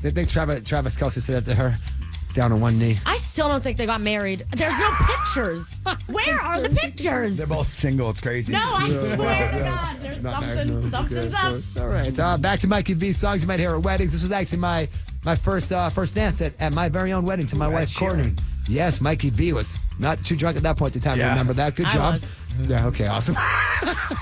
They think Travis Kelce said that to her down on one knee. I still don't think they got married. There's no pictures. Where are the pictures? They're both single. It's crazy. No, I swear to God, there's something's up. All right, back to Mikey V songs you might hear at weddings. This was actually my first dance at my very own wedding to my wife Courtney. Yes, Mikey V was not too drunk at that point in time to remember that. Good job. I was. Yeah. Okay. Awesome.